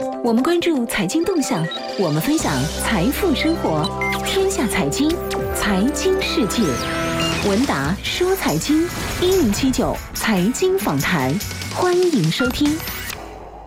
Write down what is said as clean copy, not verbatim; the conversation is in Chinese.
我们关注财经动向，我们分享财富生活。天下财经，财经世界，文达说财经，1079财经访谈，欢迎收听。